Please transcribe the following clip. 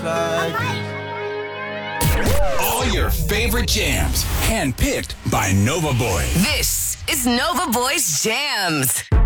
All your favorite jams, handpicked by Nova Boys. This is Nova Boys Jams.